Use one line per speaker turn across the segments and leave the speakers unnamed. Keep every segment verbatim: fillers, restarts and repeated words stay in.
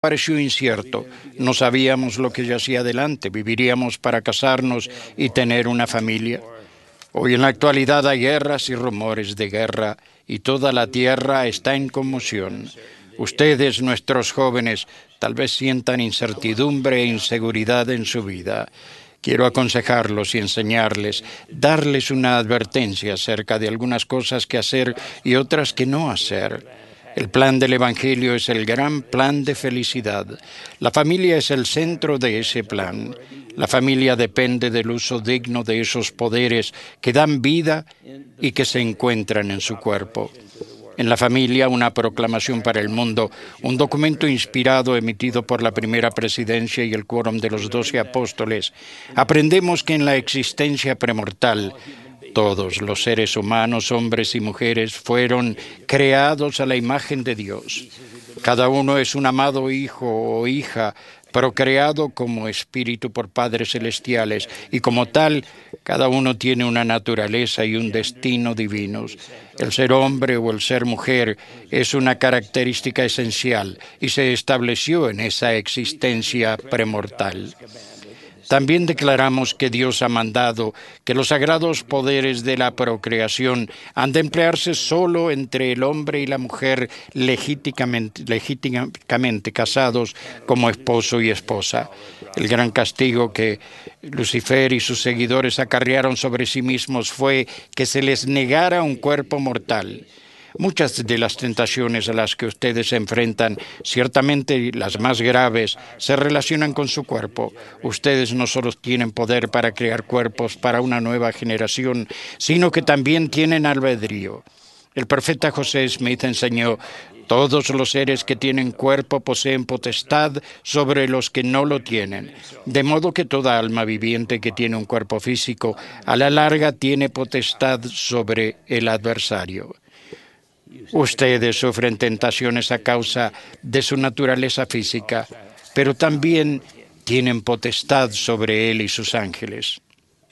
pareció incierto. No sabíamos lo que yacía adelante. Viviríamos para casarnos y tener una familia. Hoy en la actualidad hay guerras y rumores de guerra y toda la tierra está en conmoción. Ustedes, nuestros jóvenes, tal vez sientan incertidumbre e inseguridad en su vida. Quiero aconsejarlos y enseñarles, darles una advertencia acerca de algunas cosas que hacer y otras que no hacer. El plan del Evangelio es el gran plan de felicidad. La familia es el centro de ese plan. La familia depende del uso digno de esos poderes que dan vida y que se encuentran en su cuerpo. En la familia, una proclamación para el mundo, un documento inspirado emitido por la primera presidencia y el quórum de los doce apóstoles. Aprendemos que en la existencia premortal, todos los seres humanos, hombres y mujeres, fueron creados a la imagen de Dios. Cada uno es un amado hijo o hija, procreado como espíritu por padres celestiales, y como tal, cada uno tiene una naturaleza y un destino divinos. El ser hombre o el ser mujer es una característica esencial y se estableció en esa existencia premortal. También declaramos que Dios ha mandado que los sagrados poderes de la procreación han de emplearse solo entre el hombre y la mujer legítimamente, legítimamente casados como esposo y esposa. El gran castigo que Lucifer y sus seguidores acarrearon sobre sí mismos fue que se les negara un cuerpo mortal. Muchas de las tentaciones a las que ustedes se enfrentan, ciertamente las más graves, se relacionan con su cuerpo. Ustedes no solo tienen poder para crear cuerpos para una nueva generación, sino que también tienen albedrío. El profeta José Smith enseñó: todos los seres que tienen cuerpo poseen potestad sobre los que no lo tienen. De modo que toda alma viviente que tiene un cuerpo físico, a la larga tiene potestad sobre el adversario. Ustedes sufren tentaciones a causa de su naturaleza física, pero también tienen potestad sobre él y sus ángeles.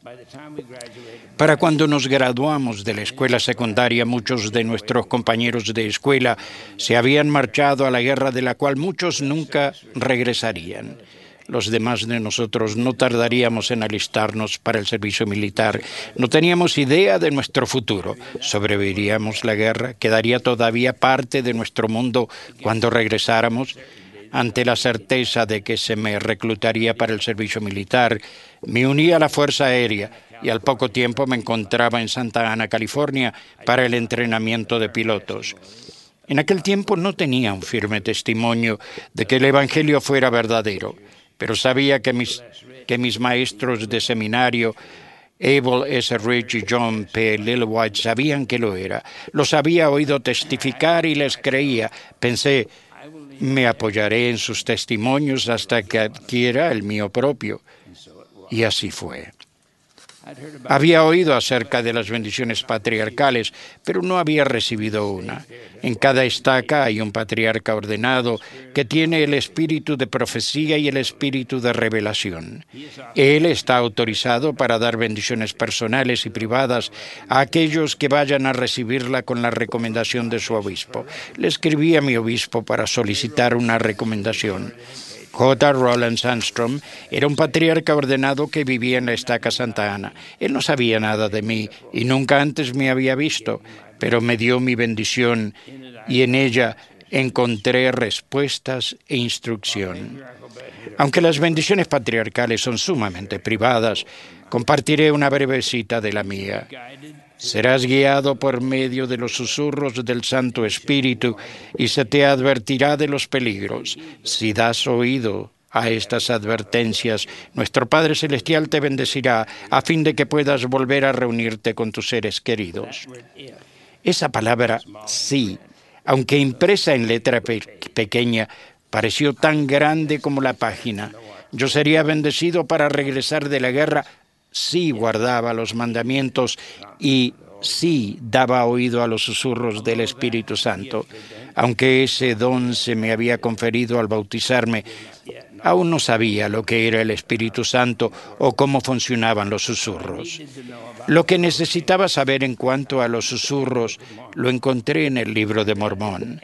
Para cuando nos graduamos de la escuela secundaria, muchos de nuestros compañeros de escuela se habían marchado a la guerra de la cual muchos nunca regresarían. Los demás de nosotros no tardaríamos en alistarnos para el servicio militar. No teníamos idea de nuestro futuro. ¿Sobreviviríamos la guerra? ¿Quedaría todavía parte de nuestro mundo cuando regresáramos? Ante la certeza de que se me reclutaría para el servicio militar, me uní a la Fuerza Aérea y al poco tiempo me encontraba en Santa Ana, California, para el entrenamiento de pilotos. En aquel tiempo no tenía un firme testimonio de que el Evangelio fuera verdadero, pero sabía que mis, que mis maestros de seminario, Abel S. Rich y John P. Lillywhite, sabían que lo era. Los había oído testificar y les creía. Pensé, me apoyaré en sus testimonios hasta que adquiera el mío propio. Y así fue. Había oído acerca de las bendiciones patriarcales, pero no había recibido una. En cada estaca hay un patriarca ordenado que tiene el espíritu de profecía y el espíritu de revelación. Él está autorizado para dar bendiciones personales y privadas a aquellos que vayan a recibirla con la recomendación de su obispo. Le escribí a mi obispo para solicitar una recomendación. J. Roland Sandstrom era un patriarca ordenado que vivía en la estaca Santa Ana. Él no sabía nada de mí y nunca antes me había visto, pero me dio mi bendición y en ella encontré respuestas e instrucción. Aunque las bendiciones patriarcales son sumamente privadas, compartiré una breve cita de la mía. Serás guiado por medio de los susurros del Santo Espíritu y se te advertirá de los peligros. Si das oído a estas advertencias, nuestro Padre Celestial te bendecirá a fin de que puedas volver a reunirte con tus seres queridos. Esa palabra sí, aunque impresa en letra pe- pequeña, pareció tan grande como la página. Yo sería bendecido para regresar de la guerra. Sí guardaba los mandamientos y sí daba oído a los susurros del Espíritu Santo. Aunque ese don se me había conferido al bautizarme, aún no sabía lo que era el Espíritu Santo o cómo funcionaban los susurros. Lo que necesitaba saber en cuanto a los susurros lo encontré en el Libro de Mormón.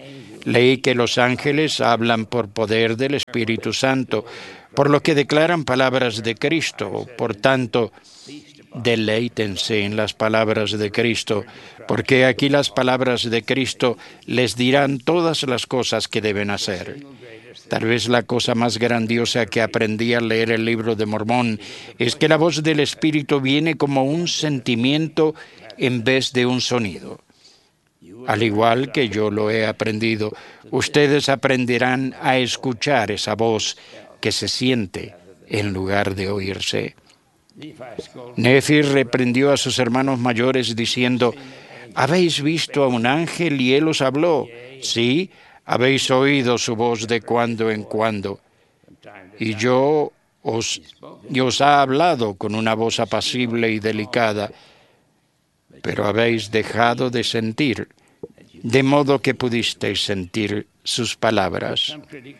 Leí que los ángeles hablan por poder del Espíritu Santo, por lo que declaran palabras de Cristo. Por tanto, deleítense en las palabras de Cristo, porque aquí las palabras de Cristo les dirán todas las cosas que deben hacer. Tal vez la cosa más grandiosa que aprendí al leer el libro de Mormón es que la voz del Espíritu viene como un sentimiento en vez de un sonido. Al igual que yo lo he aprendido, ustedes aprenderán a escuchar esa voz que se siente en lugar de oírse. Nefi reprendió a sus hermanos mayores diciendo: ¿habéis visto a un ángel y él os habló? Sí, habéis oído su voz de cuando en cuando. Y yo os, y os ha hablado con una voz apacible y delicada, pero habéis dejado de sentir, de modo que pudisteis sentir sus palabras.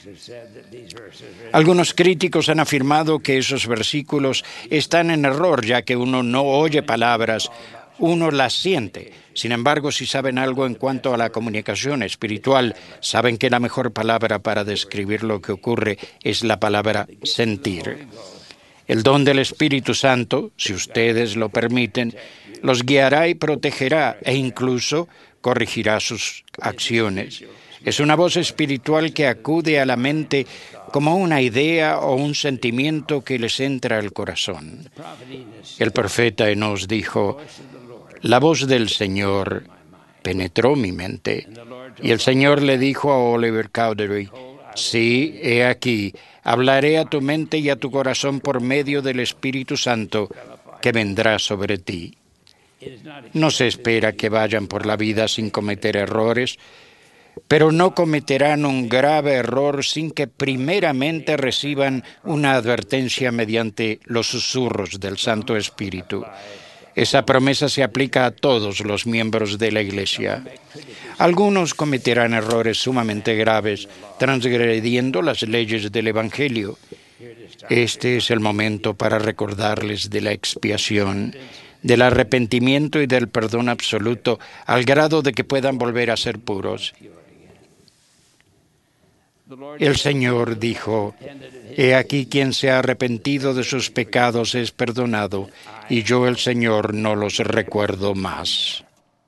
Algunos críticos han afirmado que esos versículos están en error, ya que uno no oye palabras, uno las siente. Sin embargo, si saben algo en cuanto a la comunicación espiritual, saben que la mejor palabra para describir lo que ocurre es la palabra sentir. El don del Espíritu Santo, si ustedes lo permiten, los guiará y protegerá e incluso corregirá sus acciones. Es una voz espiritual que acude a la mente como una idea o un sentimiento que les entra al corazón. El profeta Enós dijo: la voz del Señor penetró mi mente. Y el Señor le dijo a Oliver Cowdery: sí, he aquí, hablaré a tu mente y a tu corazón por medio del Espíritu Santo que vendrá sobre ti. No se espera que vayan por la vida sin cometer errores, pero no cometerán un grave error sin que primeramente reciban una advertencia mediante los susurros del Santo Espíritu. Esa promesa se aplica a todos los miembros de la Iglesia. Algunos cometerán errores sumamente graves, transgrediendo las leyes del Evangelio. Este es el momento para recordarles de la expiación, del arrepentimiento y del perdón absoluto, al grado de que puedan volver a ser puros. El Señor dijo: he aquí quien se ha arrepentido de sus pecados es perdonado, y yo el Señor no los recuerdo más.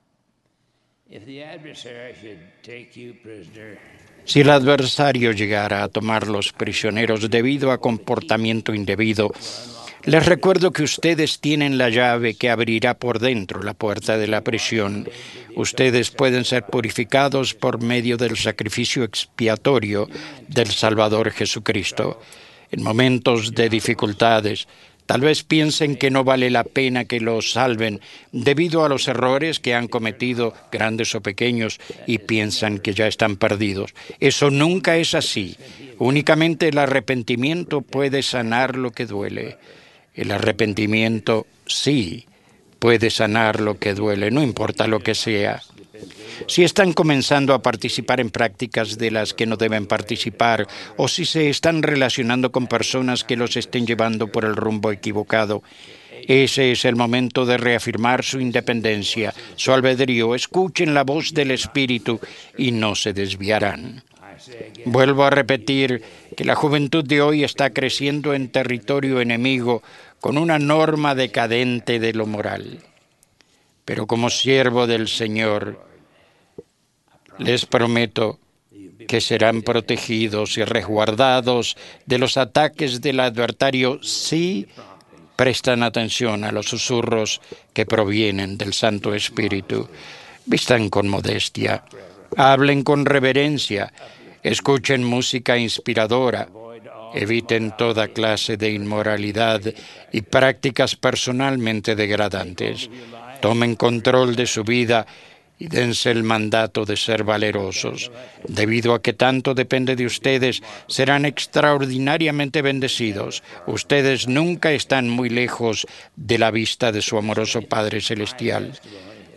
Si el adversario llegara a tomarlos prisioneros debido a comportamiento indebido, les recuerdo que ustedes tienen la llave que abrirá por dentro la puerta de la prisión. Ustedes pueden ser purificados por medio del sacrificio expiatorio del Salvador Jesucristo. En momentos de dificultades, tal vez piensen que no vale la pena que los salven debido a los errores que han cometido, grandes o pequeños, y piensan que ya están perdidos. Eso nunca es así. Únicamente el arrepentimiento puede sanar lo que duele. El arrepentimiento sí puede sanar lo que duele, no importa lo que sea. Si están comenzando a participar en prácticas de las que no deben participar, o si se están relacionando con personas que los estén llevando por el rumbo equivocado, ese es el momento de reafirmar su independencia, su albedrío. Escuchen la voz del Espíritu y no se desviarán. Vuelvo a repetir que la juventud de hoy está creciendo en territorio enemigo con una norma decadente de lo moral. Pero como siervo del Señor, les prometo que serán protegidos y resguardados de los ataques del adversario si prestan atención a los susurros que provienen del Santo Espíritu. Vistan con modestia, hablen con reverencia, escuchen música inspiradora, eviten toda clase de inmoralidad y prácticas personalmente degradantes. Tomen control de su vida y dense el mandato de ser valerosos. Debido a que tanto depende de ustedes, serán extraordinariamente bendecidos. Ustedes nunca están muy lejos de la vista de su amoroso Padre Celestial.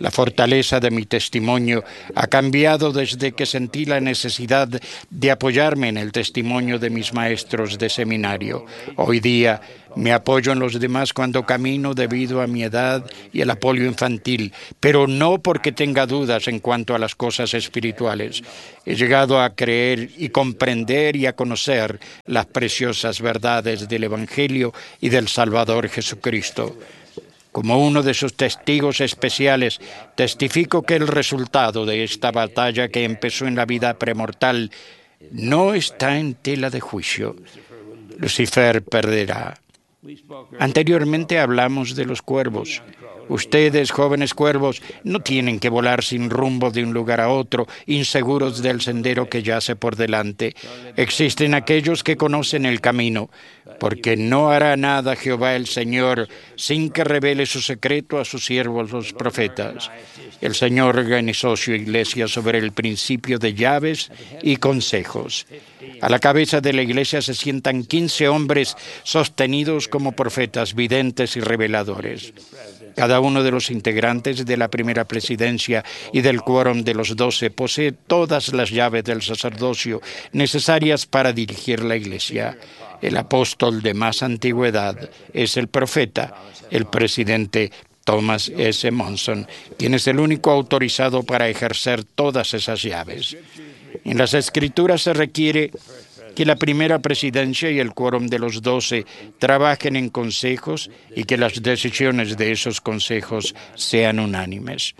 La fortaleza de mi testimonio ha cambiado desde que sentí la necesidad de apoyarme en el testimonio de mis maestros de seminario. Hoy día me apoyo en los demás cuando camino debido a mi edad y el apoyo infantil, pero no porque tenga dudas en cuanto a las cosas espirituales. He llegado a creer y comprender y a conocer las preciosas verdades del Evangelio y del Salvador Jesucristo. Como uno de sus testigos especiales, testifico que el resultado de esta batalla que empezó en la vida premortal no está en tela de juicio. Lucifer perderá. Anteriormente hablamos de los cuervos. Ustedes, jóvenes cuervos, no tienen que volar sin rumbo de un lugar a otro, inseguros del sendero que yace por delante. Existen aquellos que conocen el camino, porque no hará nada Jehová el Señor sin que revele su secreto a sus siervos los profetas. El Señor organizó su iglesia sobre el principio de llaves y consejos. A la cabeza de la iglesia se sientan quince hombres sostenidos como profetas, videntes y reveladores. Cada uno de los integrantes de la primera presidencia y del quórum de los doce posee todas las llaves del sacerdocio necesarias para dirigir la iglesia. El apóstol de más antigüedad es el profeta, el presidente Thomas S. Monson, quien es el único autorizado para ejercer todas esas llaves. En las Escrituras se requiere que la primera presidencia y el quórum de los doce trabajen en consejos y que las decisiones de esos consejos sean unánimes.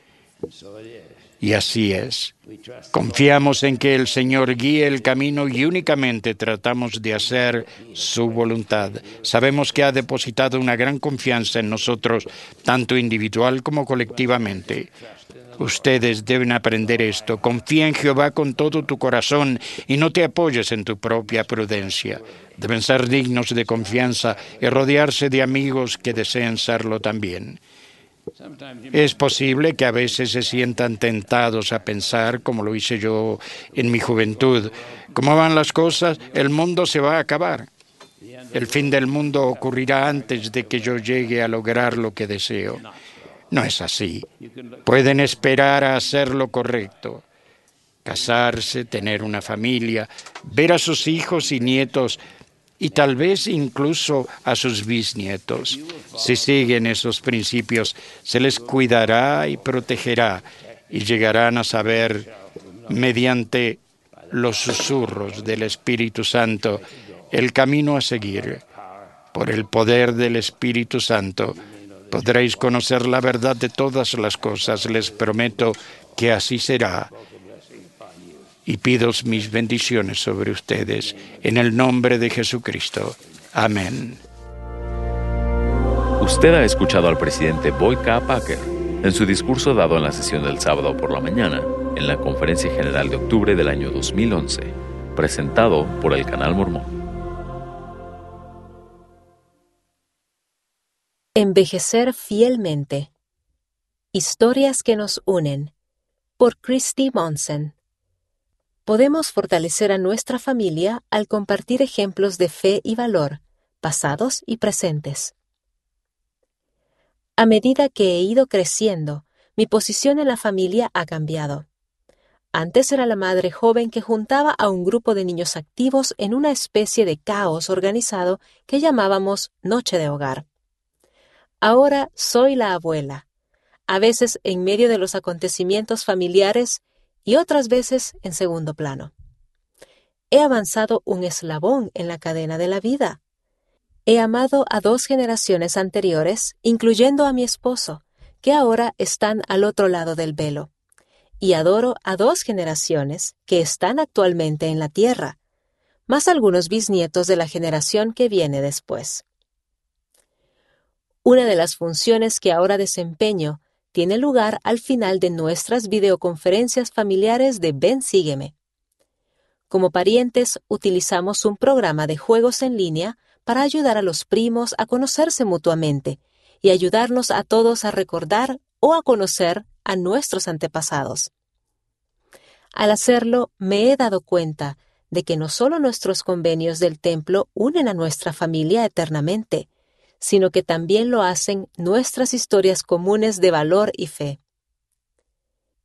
Y así es. Confiamos en que el Señor guíe el camino y únicamente tratamos de hacer su voluntad. Sabemos que ha depositado una gran confianza en nosotros, tanto individual como colectivamente. Ustedes deben aprender esto. Confía en Jehová con todo tu corazón y no te apoyes en tu propia prudencia. Deben ser dignos de confianza y rodearse de amigos que deseen serlo también. Es posible que a veces se sientan tentados a pensar, como lo hice yo en mi juventud, ¿cómo van las cosas? El mundo se va a acabar. El fin del mundo ocurrirá antes de que yo llegue a lograr lo que deseo. No es así. Pueden esperar a hacer lo correcto. Casarse, tener una familia, ver a sus hijos y nietos y tal vez incluso a sus bisnietos. Si siguen esos principios, se les cuidará y protegerá y llegarán a saber, mediante los susurros del Espíritu Santo, el camino a seguir. Por el poder del Espíritu Santo, podréis conocer la verdad de todas las cosas. Les prometo que así será. Y pido mis bendiciones sobre ustedes en el nombre de Jesucristo. Amén.
Usted ha escuchado al presidente Boyd K. Packer en su discurso dado en la sesión del sábado por la mañana en la Conferencia General de octubre del año dos mil once, presentado por el Canal Mormón.
Envejecer fielmente. Historias que nos unen. Por Christy Monson. Podemos fortalecer a nuestra familia al compartir ejemplos de fe y valor, pasados y presentes. A medida que he ido creciendo, mi posición en la familia ha cambiado. Antes era la madre joven que juntaba a un grupo de niños activos en una especie de caos organizado que llamábamos Noche de Hogar. Ahora soy la abuela, a veces en medio de los acontecimientos familiares y otras veces en segundo plano. He avanzado un eslabón en la cadena de la vida. He amado a dos generaciones anteriores, incluyendo a mi esposo, que ahora están al otro lado del velo. Y adoro a dos generaciones que están actualmente en la tierra, más algunos bisnietos de la generación que viene después. Una de las funciones que ahora desempeño tiene lugar al final de nuestras videoconferencias familiares de Ven Sígueme. Como parientes, utilizamos un programa de juegos en línea para ayudar a los primos a conocerse mutuamente y ayudarnos a todos a recordar o a conocer a nuestros antepasados. Al hacerlo, me he dado cuenta de que no solo nuestros convenios del templo unen a nuestra familia eternamente, sino que también lo hacen nuestras historias comunes de valor y fe.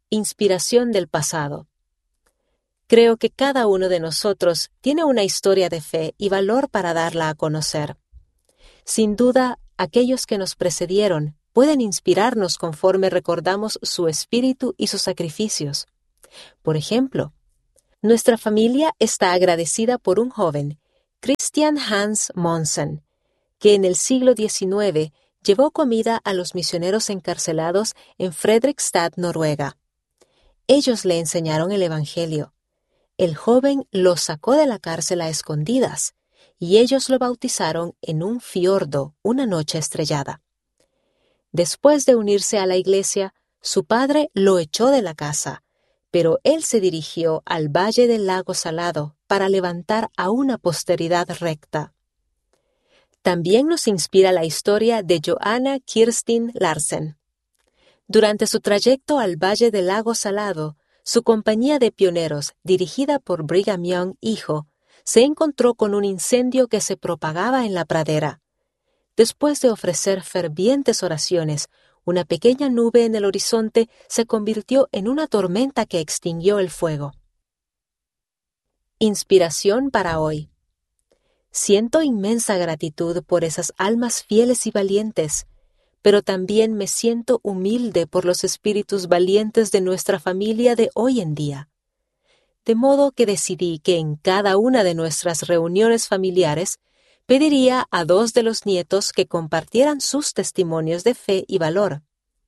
Inspiración del pasado. Creo que cada uno de nosotros tiene una historia de fe y valor para darla a conocer. Sin duda, aquellos que nos precedieron pueden inspirarnos conforme recordamos su espíritu y sus sacrificios. Por ejemplo, nuestra familia está agradecida por un joven, Christian Hans Monsen, que en el siglo diecinueve llevó comida a los misioneros encarcelados en Fredrikstad, Noruega. Ellos le enseñaron el Evangelio. El joven los sacó de la cárcel a escondidas, y ellos lo bautizaron en un fiordo una noche estrellada. Después de unirse a la iglesia, su padre lo echó de la casa, pero él se dirigió al valle del lago Salado para levantar a una posteridad recta. También nos inspira la historia de Johanna Kirstin Larsen. Durante su trayecto al valle del lago Salado, su compañía de pioneros, dirigida por Brigham Young, hijo, se encontró con un incendio que se propagaba en la pradera. Después de ofrecer fervientes oraciones, una pequeña nube en el horizonte se convirtió en una tormenta que extinguió el fuego. Inspiración para hoy. Siento inmensa gratitud por esas almas fieles y valientes, pero también me siento humilde por los espíritus valientes de nuestra familia de hoy en día. De modo que decidí que en cada una de nuestras reuniones familiares pediría a dos de los nietos que compartieran sus testimonios de fe y valor.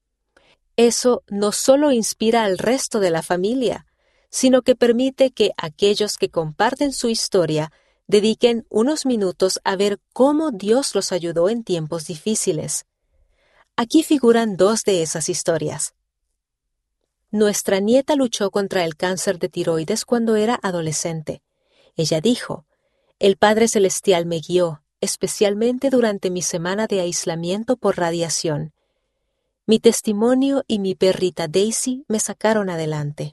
Eso no solo inspira al resto de la familia, sino que permite que aquellos que comparten su historia dediquen unos minutos a ver cómo Dios los ayudó en tiempos difíciles. Aquí figuran dos de esas historias. Nuestra nieta luchó contra el cáncer de tiroides cuando era adolescente. Ella dijo: «El Padre Celestial me guió, especialmente durante mi semana de aislamiento por radiación. Mi testimonio y mi perrita Daisy me sacaron adelante».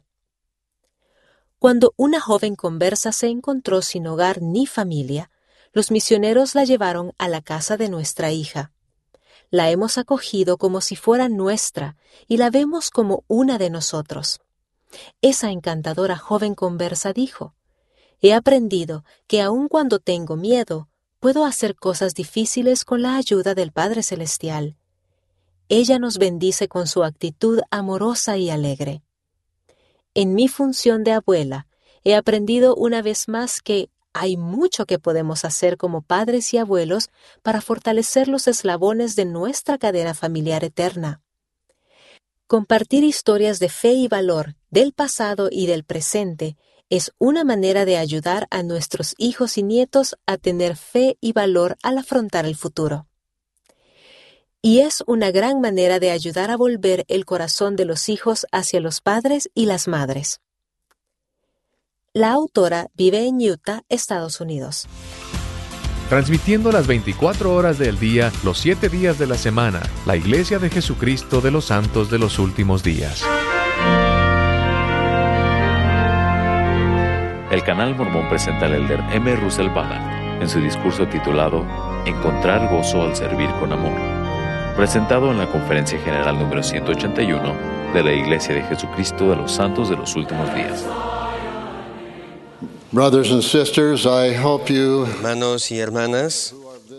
Cuando una joven conversa se encontró sin hogar ni familia, los misioneros la llevaron a la casa de nuestra hija. La hemos acogido como si fuera nuestra y la vemos como una de nosotros. Esa encantadora joven conversa dijo: «He aprendido que aun cuando tengo miedo, puedo hacer cosas difíciles con la ayuda del Padre Celestial». Ella nos bendice con su actitud amorosa y alegre. En mi función de abuela, he aprendido una vez más que hay mucho que podemos hacer como padres y abuelos para fortalecer los eslabones de nuestra cadena familiar eterna. Compartir historias de fe y valor del pasado y del presente es una manera de ayudar a nuestros hijos y nietos a tener fe y valor al afrontar el futuro. Y es una gran manera de ayudar a volver el corazón de los hijos hacia los padres y las madres. La autora vive en Utah, Estados Unidos.
Transmitiendo las veinticuatro horas del día, los siete días de la semana, la Iglesia de Jesucristo de los Santos de los Últimos Días.
El canal Mormón presenta al elder M. Russell Ballard en su discurso titulado Encontrar gozo al servir con amor, presentado en la Conferencia General número ciento ochenta y uno de la Iglesia de Jesucristo de los Santos de los Últimos Días.
Brothers and sisters, I hope you...
Hermanos y hermanas,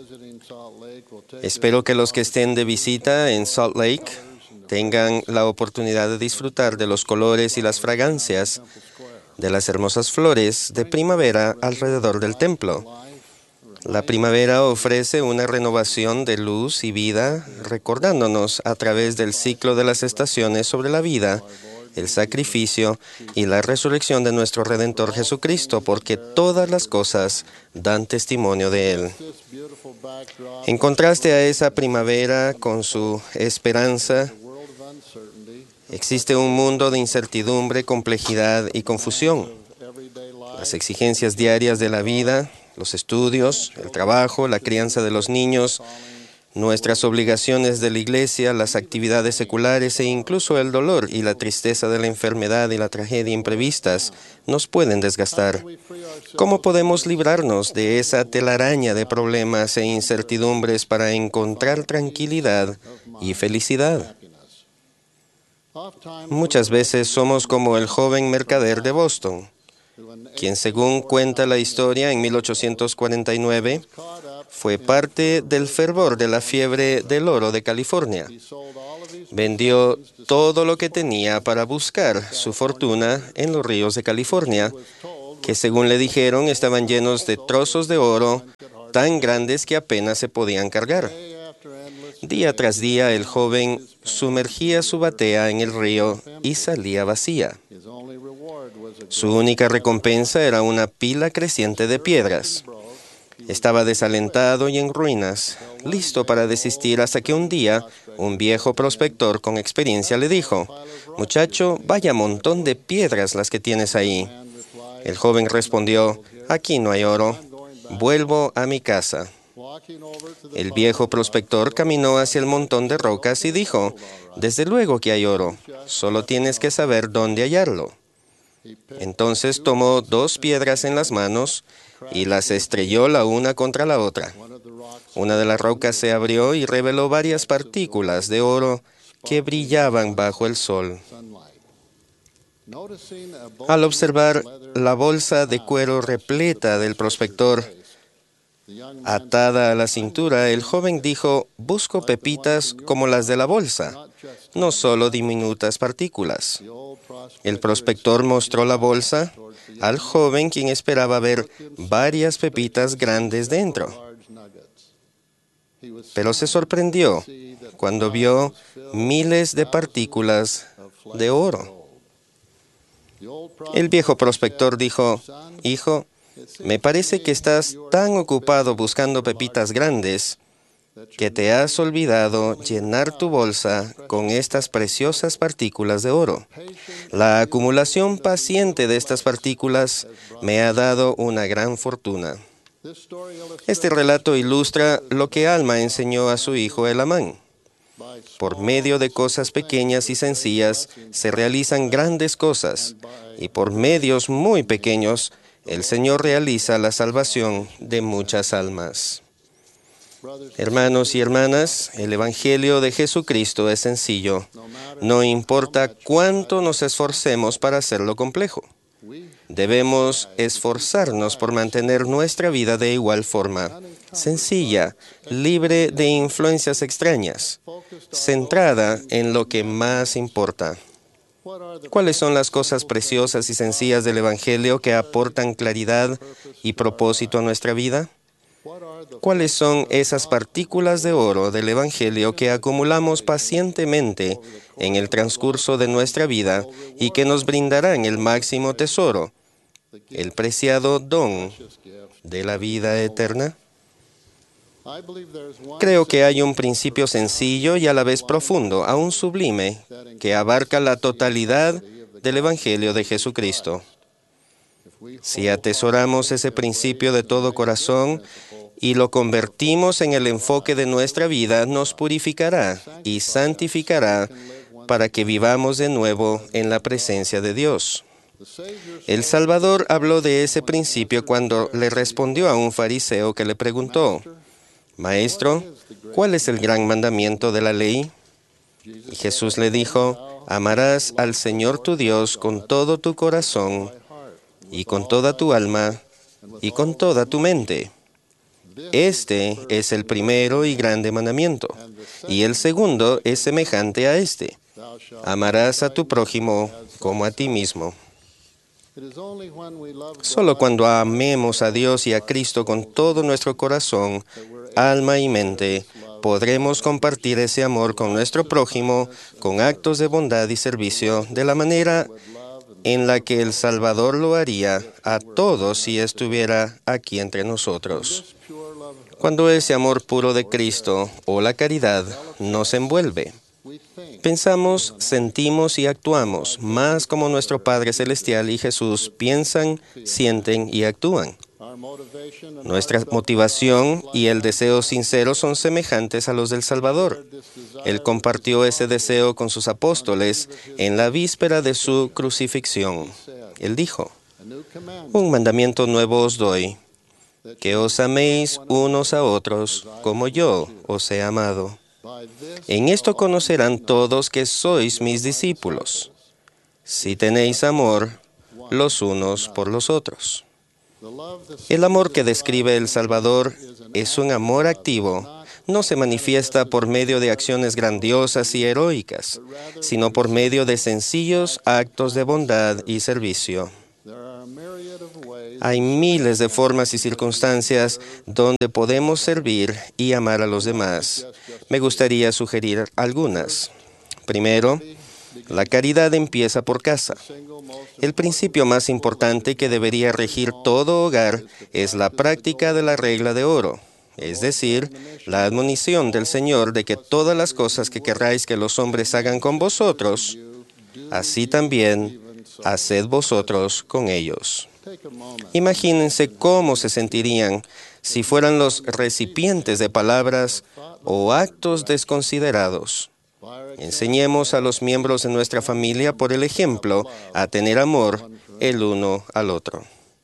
espero que los que estén de visita en Salt Lake tengan la oportunidad de disfrutar de los colores y las fragancias de las hermosas flores de primavera alrededor del templo. La primavera ofrece una renovación de luz y vida, recordándonos a través del ciclo de las estaciones sobre la vida, el sacrificio y la resurrección de nuestro Redentor Jesucristo, porque todas las cosas dan testimonio de Él. En contraste a esa primavera con su esperanza, existe un mundo de incertidumbre, complejidad y confusión. Las exigencias diarias de la vida, los estudios, el trabajo, la crianza de los niños, nuestras obligaciones de la iglesia, las actividades seculares e incluso el dolor y la tristeza de la enfermedad y la tragedia imprevistas nos pueden desgastar. ¿Cómo podemos librarnos de esa telaraña de problemas e incertidumbres para encontrar tranquilidad y felicidad? Muchas veces somos como el joven mercader de Boston, quien, según cuenta la historia, en mil ochocientos cuarenta y nueve fue parte del fervor de la fiebre del oro de California. Vendió todo lo que tenía para buscar su fortuna en los ríos de California, que, según le dijeron, estaban llenos de trozos de oro tan grandes que apenas se podían cargar. Día tras día, el joven sumergía su batea en el río y salía vacía. Su única recompensa era una pila creciente de piedras. Estaba desalentado y en ruinas, listo para desistir, hasta que un día un viejo prospector con experiencia le dijo: «Muchacho, vaya montón de piedras las que tienes ahí». El joven respondió: «Aquí no hay oro. Vuelvo a mi casa». El viejo prospector caminó hacia el montón de rocas y dijo: «Desde luego que hay oro, solo tienes que saber dónde hallarlo». Entonces tomó dos piedras en las manos y las estrelló la una contra la otra. Una de las rocas se abrió y reveló varias partículas de oro que brillaban bajo el sol. Al observar la bolsa de cuero repleta del prospector atada a la cintura, el joven dijo: «Busco pepitas como las de la bolsa, no solo diminutas partículas». El prospector mostró la bolsa al joven, quien esperaba ver varias pepitas grandes dentro. Pero se sorprendió cuando vio miles de partículas de oro. El viejo prospector dijo: «Hijo, me parece que estás tan ocupado buscando pepitas grandes que te has olvidado llenar tu bolsa con estas preciosas partículas de oro. La acumulación paciente de estas partículas me ha dado una gran fortuna». Este relato ilustra lo que Alma enseñó a su hijo Elamán. Por medio de cosas pequeñas y sencillas se realizan grandes cosas, y por medios muy pequeños el Señor realiza la salvación de muchas almas. Hermanos y hermanas, el Evangelio de Jesucristo es sencillo. No importa cuánto nos esforcemos para hacerlo complejo. Debemos esforzarnos por mantener nuestra vida de igual forma, sencilla, libre de influencias extrañas, centrada en lo que más importa. ¿Cuáles son las cosas preciosas y sencillas del Evangelio que aportan claridad y propósito a nuestra vida? ¿Cuáles son esas partículas de oro del Evangelio que acumulamos pacientemente en el transcurso de nuestra vida y que nos brindarán el máximo tesoro, el preciado don de la vida eterna? Creo que hay un principio sencillo y a la vez profundo, aún sublime, que abarca la totalidad del Evangelio de Jesucristo. Si atesoramos ese principio de todo corazón y lo convertimos en el enfoque de nuestra vida, nos purificará y santificará para que vivamos de nuevo en la presencia de Dios. El Salvador habló de ese principio cuando le respondió a un fariseo que le preguntó: «Maestro, ¿cuál es el gran mandamiento de la ley?». Y Jesús le dijo: «Amarás al Señor tu Dios con todo tu corazón, y con toda tu alma, y con toda tu mente. Este es el primero y grande mandamiento, y el segundo es semejante a este: amarás a tu prójimo como a ti mismo». Solo cuando amemos a Dios y a Cristo con todo nuestro corazón, alma y mente, podremos compartir ese amor con nuestro prójimo con actos de bondad y servicio de la manera en la que el Salvador lo haría a todos si estuviera aquí entre nosotros. Cuando ese amor puro de Cristo o la caridad nos envuelve, pensamos, sentimos y actuamos más como nuestro Padre Celestial y Jesús piensan, sienten y actúan. Nuestra motivación y el deseo sincero son semejantes a los del Salvador. Él compartió ese deseo con sus apóstoles en la víspera de su crucifixión. Él dijo: «Un mandamiento nuevo os doy, que os améis unos a otros como yo os he amado. En esto conocerán todos que sois mis discípulos, si tenéis amor los unos por los otros. El amor que describe el Salvador es un amor activo. No se manifiesta por medio de acciones grandiosas y heroicas, sino por medio de sencillos actos de bondad y servicio. Hay miles de formas y circunstancias donde podemos servir y amar a los demás. Me gustaría sugerir algunas. Primero, la caridad empieza por casa. El principio más importante que debería regir todo hogar es la práctica de la regla de oro, es decir, la admonición del Señor de que todas las cosas que querráis que los hombres hagan con vosotros, así también haced vosotros con ellos. Imagínense cómo se sentirían si fueran los recipientes de palabras o actos desconsiderados. Enseñemos a los miembros de nuestra familia, por el ejemplo, a tener amor el uno al otro.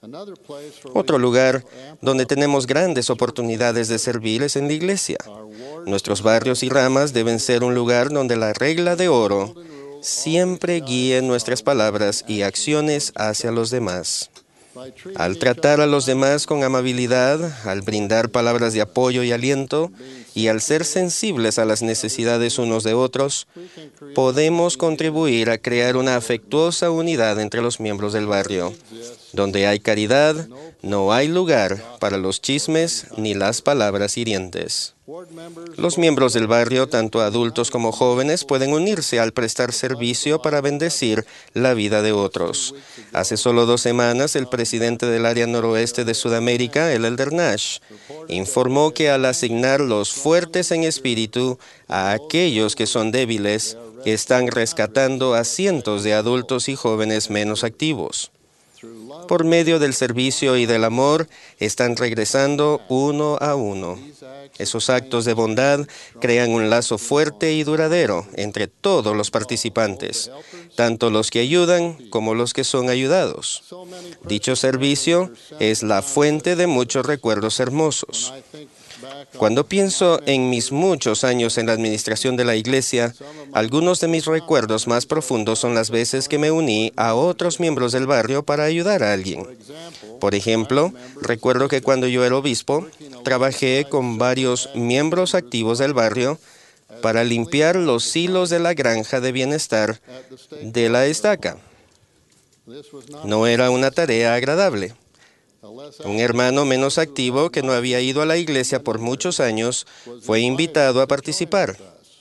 Otro lugar donde tenemos grandes oportunidades de servir es en la iglesia. Nuestros barrios y ramas deben ser un lugar donde la regla de oro siempre guíe nuestras palabras y acciones hacia los demás. Al tratar a los demás con amabilidad, al brindar palabras de apoyo y aliento, y al ser sensibles a las necesidades unos de otros, podemos contribuir a crear una afectuosa unidad entre los miembros del barrio. Donde hay caridad, no hay lugar para los chismes ni las palabras hirientes. Los miembros del barrio, tanto adultos como jóvenes, pueden unirse al prestar servicio para bendecir la vida de otros. Hace solo dos semanas, el presidente del área noroeste de Sudamérica, el Elder Nash, informó que al asignar los fuertes en espíritu a aquellos que son débiles, están rescatando a cientos de adultos y jóvenes menos activos. Por medio del servicio y del amor, están regresando uno a uno. Esos actos de bondad crean un lazo fuerte y duradero entre todos los participantes, tanto los que ayudan como los que son ayudados. Dicho servicio es la fuente de muchos recuerdos hermosos. Cuando pienso en mis muchos años en la administración de la iglesia, algunos de mis recuerdos más profundos son las veces que me uní a otros miembros del barrio para ayudar a alguien. Por ejemplo, recuerdo que cuando yo era obispo, trabajé con varios miembros activos del barrio para limpiar los silos de la granja de bienestar de la estaca. No era una tarea agradable. Un hermano menos activo que no había ido a la iglesia por muchos años fue invitado a participar.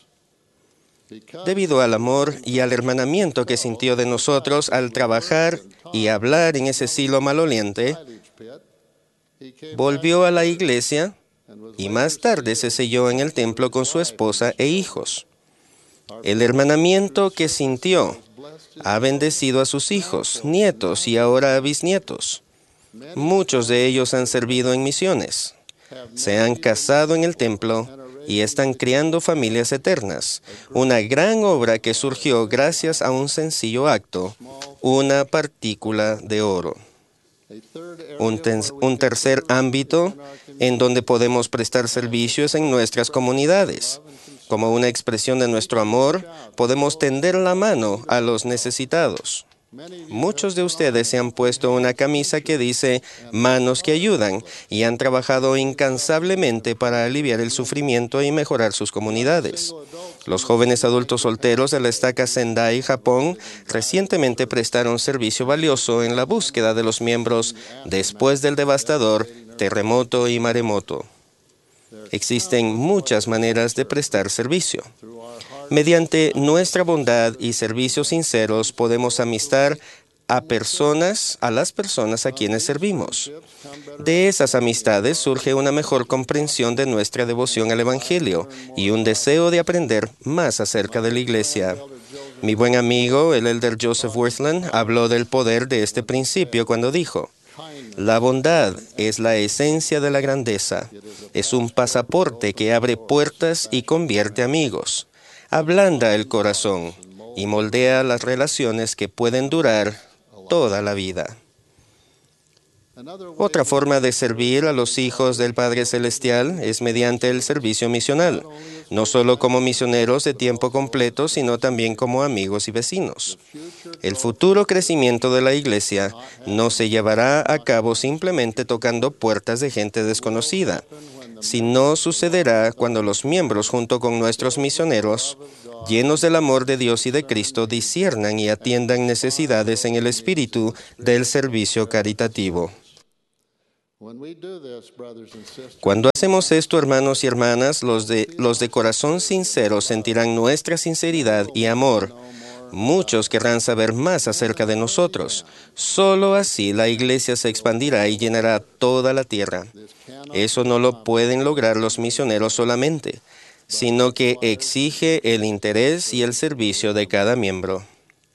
Debido al amor y al hermanamiento que sintió de nosotros al trabajar y hablar en ese silo maloliente, volvió a la iglesia y más tarde se selló en el templo con su esposa e hijos. El hermanamiento que sintió ha bendecido a sus hijos, nietos y ahora a bisnietos. Muchos de ellos han servido en misiones, se han casado en el templo y están criando familias eternas. Una gran obra que surgió gracias a un sencillo acto, una partícula de oro. Un, ten- un tercer ámbito en donde podemos prestar servicios en nuestras comunidades. Como una expresión de nuestro amor, podemos tender la mano a los necesitados. Muchos de ustedes se han puesto una camisa que dice «Manos que ayudan» y han trabajado incansablemente para aliviar el sufrimiento y mejorar sus comunidades. Los jóvenes adultos solteros de la estaca Sendai, Japón, recientemente prestaron servicio valioso en la búsqueda de los miembros después del devastador terremoto y maremoto. Existen muchas maneras de prestar servicio. Mediante nuestra bondad y servicios sinceros podemos amistar a personas, a las personas a quienes servimos. De esas amistades surge una mejor comprensión de nuestra devoción al Evangelio y un deseo de aprender más acerca de la iglesia. Mi buen amigo, el Elder Joseph Wirthlin, habló del poder de este principio cuando dijo: la bondad es la esencia de la grandeza. Es un pasaporte que abre puertas y convierte amigos. Ablanda el corazón y moldea las relaciones que pueden durar toda la vida. Otra forma de servir a los hijos del Padre Celestial es mediante el servicio misional, no solo como misioneros de tiempo completo, sino también como amigos y vecinos. El futuro crecimiento de la Iglesia no se llevará a cabo simplemente tocando puertas de gente desconocida, sino sucederá cuando los miembros, junto con nuestros misioneros, llenos del amor de Dios y de Cristo, disciernan y atiendan necesidades en el espíritu del servicio caritativo. Cuando hacemos esto, hermanos y hermanas, los de, los de corazón sincero sentirán nuestra sinceridad y amor. Muchos querrán saber más acerca de nosotros. Solo así la Iglesia se expandirá y llenará toda la tierra. Eso no lo pueden lograr los misioneros solamente, sino que exige el interés y el servicio de cada miembro.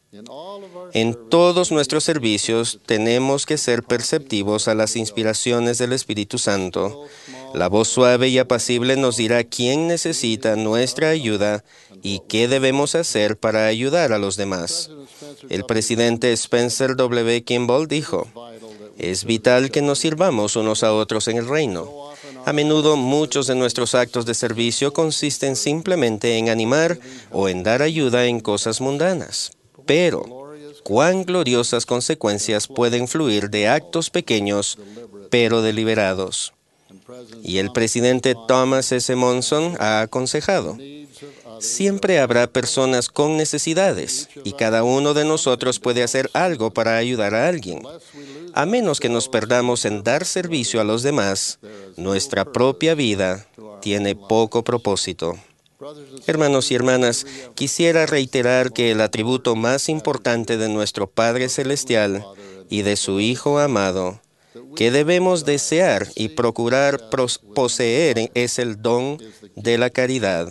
En todos nuestros servicios tenemos que ser perceptivos a las inspiraciones del Espíritu Santo. La voz suave y apacible nos dirá quién necesita nuestra ayuda y qué debemos hacer para ayudar a los demás. El presidente Spencer W. Kimball dijo: "Es vital que nos sirvamos unos a otros en el reino". A menudo muchos de nuestros actos de servicio consisten simplemente en animar o en dar ayuda en cosas mundanas. Pero, cuán gloriosas consecuencias pueden fluir de actos pequeños, pero deliberados. Y el presidente Thomas S. Monson ha aconsejado: siempre habrá personas con necesidades, y cada uno de nosotros puede hacer algo para ayudar a alguien. A menos que nos perdamos en dar servicio a los demás, nuestra propia vida tiene poco propósito. Hermanos y hermanas, quisiera reiterar que el atributo más importante de nuestro Padre Celestial y de su Hijo amado, que debemos desear y procurar poseer, es el don de la caridad,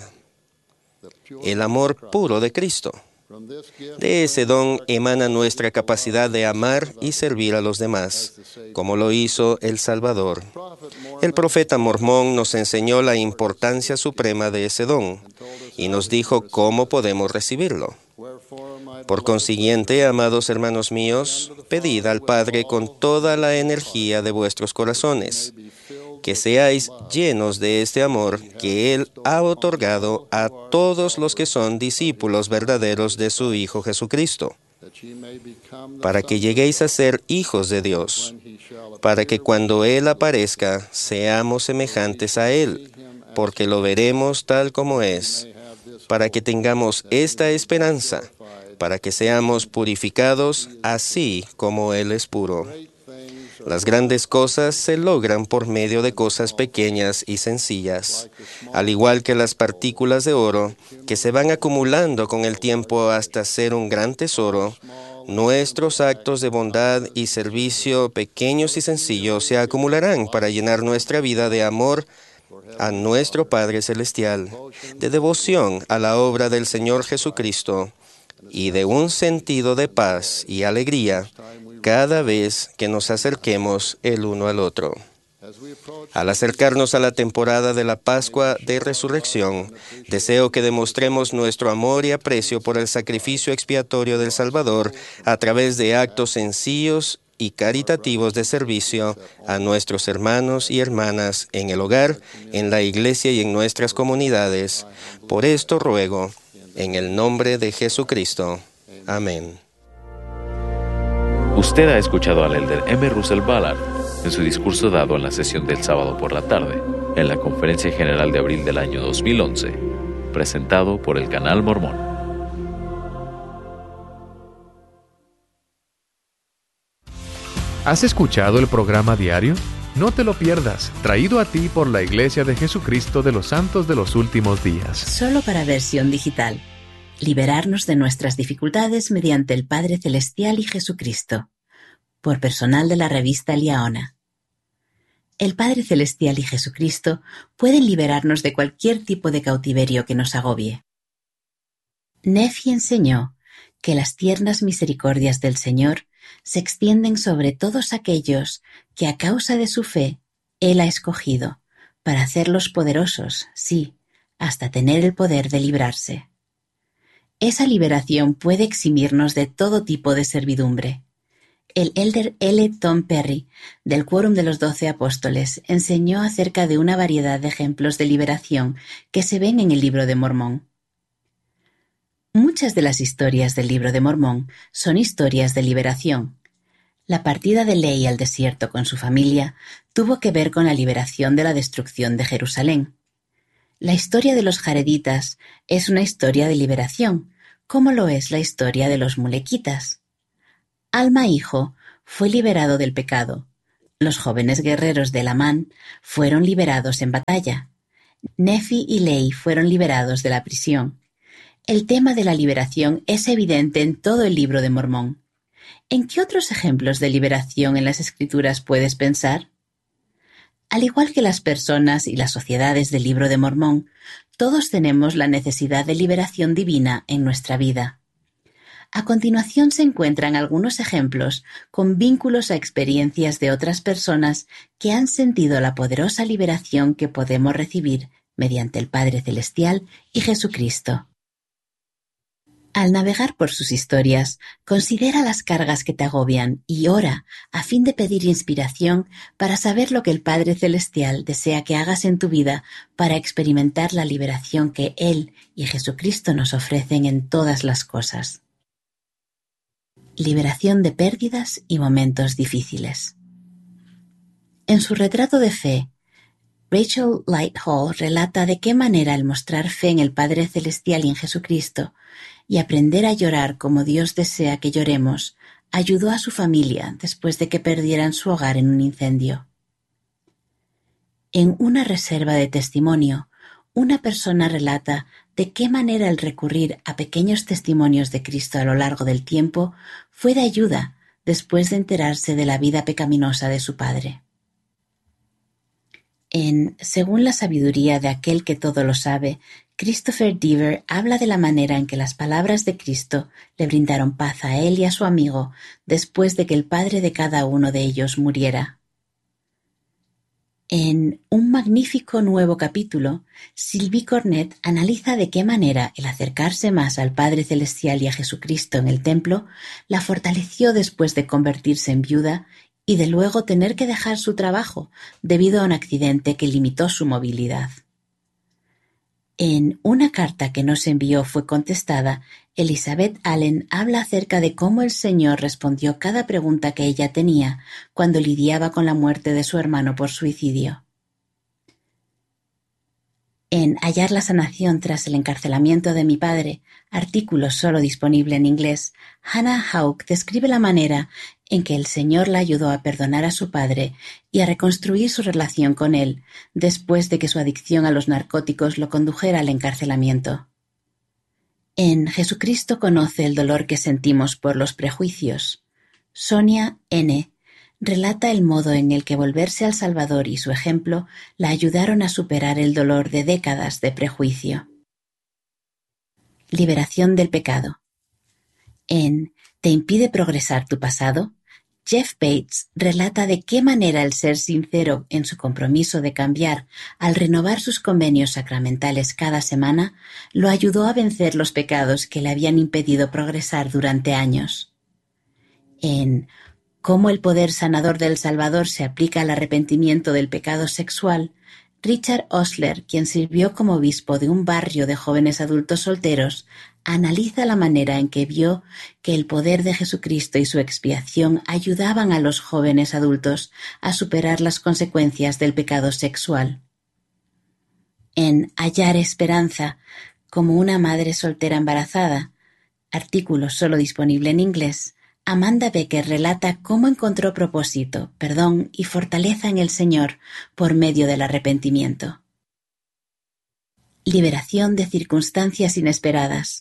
el amor puro de Cristo. De ese don emana nuestra capacidad de amar y servir a los demás, como lo hizo el Salvador. El profeta Mormón nos enseñó la importancia suprema de ese don y nos dijo cómo podemos recibirlo. Por consiguiente, amados hermanos míos, pedid al Padre con toda la energía de vuestros corazones, que seáis llenos de este amor que Él ha otorgado a todos los que son discípulos verdaderos de su Hijo Jesucristo, para que lleguéis a ser hijos de Dios, para que cuando Él aparezca seamos semejantes a Él, porque lo veremos tal como es, para que tengamos esta esperanza, para que seamos purificados así como Él es puro. Las grandes cosas se logran por medio de cosas pequeñas y sencillas, al igual que las partículas de oro que se van acumulando con el tiempo hasta ser un gran tesoro. Nuestros actos de bondad y servicio pequeños y sencillos se acumularán para llenar nuestra vida de amor a nuestro Padre Celestial, de devoción a la obra del Señor Jesucristo y de un sentido de paz y alegría cada vez que nos acerquemos el uno al otro. Al acercarnos a la temporada de la Pascua de Resurrección, deseo que demostremos nuestro amor y aprecio por el sacrificio expiatorio del Salvador a través de actos sencillos y caritativos de servicio a nuestros hermanos y hermanas en el hogar, en la iglesia y en nuestras comunidades. Por esto ruego, en el nombre de Jesucristo. Amén.
Usted ha escuchado al elder M. Russell Ballard en su discurso dado en la sesión del sábado por la tarde, en la Conferencia General de abril del año dos mil once, presentado por el Canal Mormón.
¿Has escuchado el programa diario? No te lo pierdas, traído a ti por la Iglesia de Jesucristo de los Santos de los Últimos Días.
Solo para versión digital. Liberarnos de nuestras dificultades mediante el Padre Celestial y Jesucristo. Por personal de la revista Liaona. El Padre Celestial y Jesucristo pueden liberarnos de cualquier tipo de cautiverio que nos agobie. Nefi enseñó que las tiernas misericordias del Señor se extienden sobre todos aquellos que a causa de su fe Él ha escogido para hacerlos poderosos, sí, hasta tener el poder de librarse. Esa liberación puede eximirnos de todo tipo de servidumbre. El elder L. Tom Perry, del Quórum de los Doce Apóstoles, enseñó acerca de una variedad de ejemplos de liberación que se ven en el Libro de Mormón. Muchas de las historias del Libro de Mormón son historias de liberación. La partida de Lehi al desierto con su familia tuvo que ver con la liberación de la destrucción de Jerusalén. La historia de los jareditas es una historia de liberación, como lo es la historia de los mulequitas. Alma hijo fue liberado del pecado. Los jóvenes guerreros de Lamán fueron liberados en batalla. Nefi y Lehi fueron liberados de la prisión. El tema de la liberación es evidente en todo el Libro de Mormón. ¿En qué otros ejemplos de liberación en las Escrituras puedes pensar? Al igual que las personas y las sociedades del Libro de Mormón, todos tenemos la necesidad de liberación divina en nuestra vida. A continuación se encuentran algunos ejemplos con vínculos a experiencias de otras personas que han sentido la poderosa liberación que podemos recibir mediante el Padre Celestial y Jesucristo. Al navegar por sus historias, considera las cargas que te agobian y ora a fin de pedir inspiración para saber lo que el Padre Celestial desea que hagas en tu vida para experimentar la liberación que Él y Jesucristo nos ofrecen en todas las cosas. Liberación de pérdidas y momentos difíciles. En su retrato de fe, Rachel Lighthall relata de qué manera el mostrar fe en el Padre Celestial y en Jesucristo y aprender a llorar como Dios desea que lloremos ayudó a su familia después de que perdieran su hogar en un incendio. En una reserva de testimonio, una persona relata de qué manera el recurrir a pequeños testimonios de Cristo a lo largo del tiempo fue de ayuda después de enterarse de la vida pecaminosa de su padre. En Según la sabiduría de aquel que todo lo sabe, Christopher Deaver habla de la manera en que las palabras de Cristo le brindaron paz a él y a su amigo después de que el padre de cada uno de ellos muriera. En un magnífico nuevo capítulo, Sylvie Cornett analiza de qué manera el acercarse más al Padre Celestial y a Jesucristo en el templo la fortaleció después de convertirse en viuda y de luego tener que dejar su trabajo debido a un accidente que limitó su movilidad. En una carta que nos envió fue contestada, Elizabeth Allen habla acerca de cómo el Señor respondió cada pregunta que ella tenía cuando lidiaba con la muerte de su hermano por suicidio. En Hallar la sanación tras el encarcelamiento de mi padre, artículo solo disponible en inglés, Hannah Houck describe la manera en que el Señor la ayudó a perdonar a su padre y a reconstruir su relación con él después de que su adicción a los narcóticos lo condujera al encarcelamiento. En Jesucristo conoce el dolor que sentimos por los prejuicios. Sonia N. relata el modo en el que volverse al Salvador y su ejemplo la ayudaron a superar el dolor de décadas de prejuicio. Liberación del pecado. En ¿Te impide progresar tu pasado? Jeff Bates relata de qué manera el ser sincero en su compromiso de cambiar al renovar sus convenios sacramentales cada semana lo ayudó a vencer los pecados que le habían impedido progresar durante años. En Cómo el poder sanador del Salvador se aplica al arrepentimiento del pecado sexual, Richard Osler, quien sirvió como obispo de un barrio de jóvenes adultos solteros, analiza la manera en que vio que el poder de Jesucristo y su expiación ayudaban a los jóvenes adultos a superar las consecuencias del pecado sexual. En Hallar esperanza, como una madre soltera embarazada, artículo solo disponible en inglés, Amanda Becker relata cómo encontró propósito, perdón y fortaleza en el Señor por medio del arrepentimiento. Liberación de circunstancias inesperadas.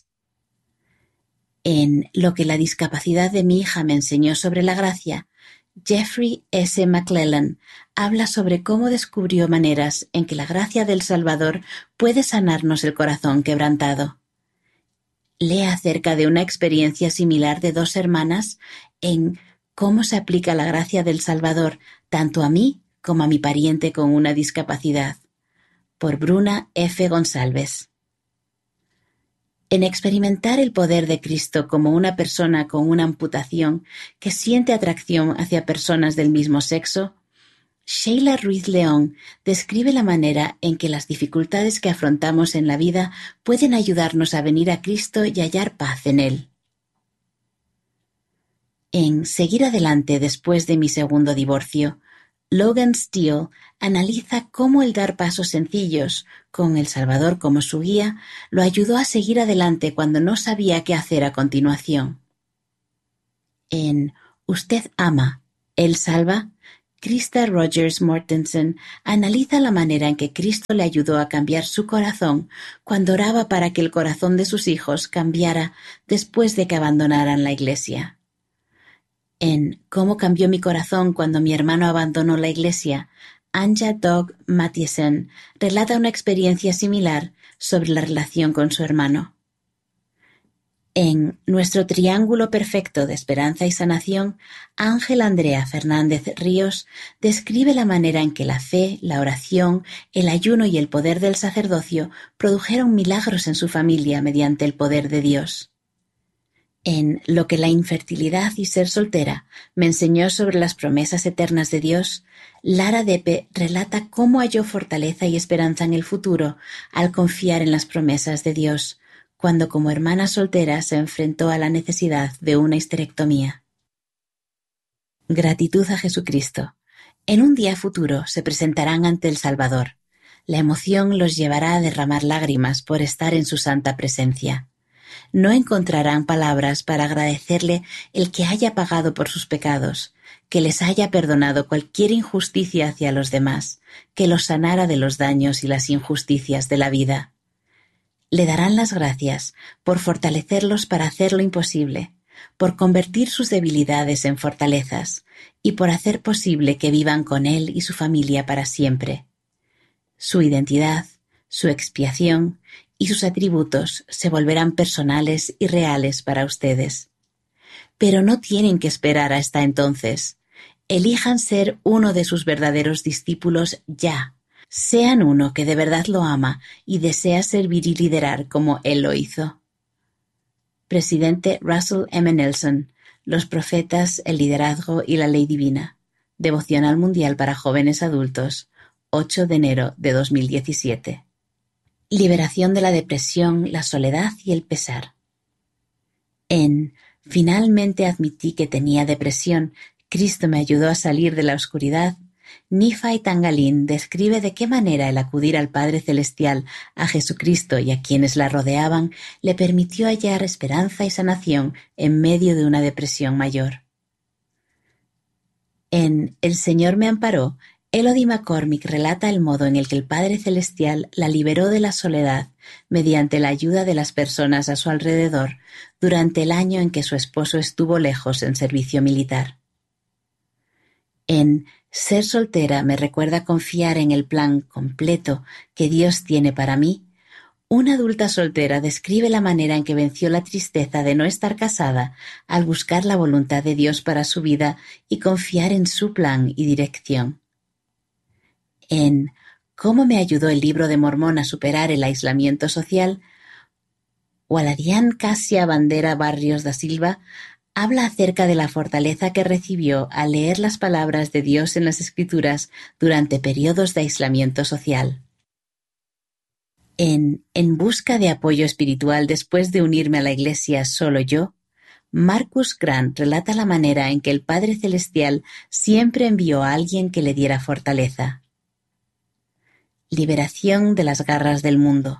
En Lo que la discapacidad de mi hija me enseñó sobre la gracia, Jeffrey S. McClellan habla sobre cómo descubrió maneras en que la gracia del Salvador puede sanarnos el corazón quebrantado. Lee acerca de una experiencia similar de dos hermanas en Cómo se aplica la gracia del Salvador tanto a mí como a mi pariente con una discapacidad, por Bruna F. González. En experimentar el poder de Cristo como una persona con una amputación que siente atracción hacia personas del mismo sexo, Sheila Ruiz León describe la manera en que las dificultades que afrontamos en la vida pueden ayudarnos a venir a Cristo y hallar paz en Él. En Seguir adelante después de mi segundo divorcio, Logan Steele analiza cómo el dar pasos sencillos, con El Salvador como su guía, lo ayudó a seguir adelante cuando no sabía qué hacer a continuación. En Usted ama, Él salva, Krista Rogers Mortensen analiza la manera en que Cristo le ayudó a cambiar su corazón cuando oraba para que el corazón de sus hijos cambiara después de que abandonaran la iglesia. En Cómo cambió mi corazón cuando mi hermano abandonó la iglesia, Anja Dog Mathiesen relata una experiencia similar sobre la relación con su hermano. En Nuestro Triángulo Perfecto de Esperanza y Sanación, Ángel Andrea Fernández Ríos describe la manera en que la fe, la oración, el ayuno y el poder del sacerdocio produjeron milagros en su familia mediante el poder de Dios. En Lo que la infertilidad y ser soltera me enseñó sobre las promesas eternas de Dios, Lara Depe relata cómo halló fortaleza y esperanza en el futuro al confiar en las promesas de Dios, cuando como hermana soltera se enfrentó a la necesidad de una histerectomía. Gratitud a Jesucristo. En un día futuro se presentarán ante el Salvador. La emoción los llevará a derramar lágrimas por estar en su santa presencia. No encontrarán palabras para agradecerle el que haya pagado por sus pecados, que les haya perdonado cualquier injusticia hacia los demás, que los sanara de los daños y las injusticias de la vida. Le darán las gracias por fortalecerlos para hacer lo imposible, por convertir sus debilidades en fortalezas y por hacer posible que vivan con él y su familia para siempre. Su identidad, su expiación y sus atributos se volverán personales y reales para ustedes. Pero no tienen que esperar hasta entonces. Elijan ser uno de sus verdaderos discípulos ya. Sean uno que de verdad lo ama y desea servir y liderar como él lo hizo. Presidente Russell M. Nelson, Los profetas, el liderazgo y la ley divina. Devocional mundial para jóvenes adultos, ocho de enero de dos mil diecisiete. Liberación de la depresión, la soledad y el pesar. En Finalmente admití que tenía depresión, Cristo me ayudó a salir de la oscuridad, Nifai Tangalin describe de qué manera el acudir al Padre Celestial, a Jesucristo y a quienes la rodeaban, le permitió hallar esperanza y sanación en medio de una depresión mayor. En El Señor me amparó, Elodie McCormick relata el modo en el que el Padre Celestial la liberó de la soledad mediante la ayuda de las personas a su alrededor durante el año en que su esposo estuvo lejos en servicio militar. En Ser soltera me recuerda confiar en el plan completo que Dios tiene para mí, una adulta soltera describe la manera en que venció la tristeza de no estar casada al buscar la voluntad de Dios para su vida y confiar en su plan y dirección. En Cómo me ayudó el libro de Mormón a superar el aislamiento social, Waladian Casia Bandera Barrios da Silva habla acerca de la fortaleza que recibió al leer las palabras de Dios en las Escrituras durante periodos de aislamiento social. En En busca de apoyo espiritual después de unirme a la Iglesia solo yo, Marcus Grant relata la manera en que el Padre Celestial siempre envió a alguien que le diera fortaleza. Liberación de las garras del mundo.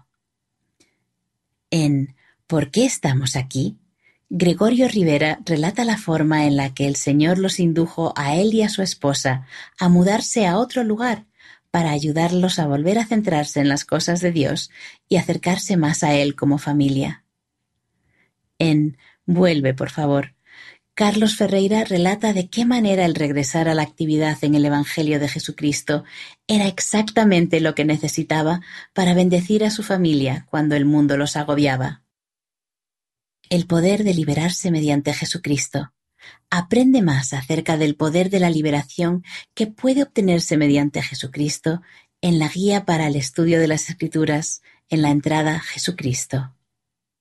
En ¿Por qué estamos aquí?, Gregorio Rivera relata la forma en la que el Señor los indujo a él y a su esposa a mudarse a otro lugar para ayudarlos a volver a centrarse en las cosas de Dios y acercarse más a Él como familia. En Vuelve, por favor, Carlos Ferreira relata de qué manera el regresar a la actividad en el Evangelio de Jesucristo era exactamente lo que necesitaba para bendecir a su familia cuando el mundo los agobiaba. El poder de liberarse mediante Jesucristo. Aprende más acerca del poder de la liberación que puede obtenerse mediante Jesucristo en la guía para el estudio de las Escrituras en la entrada Jesucristo.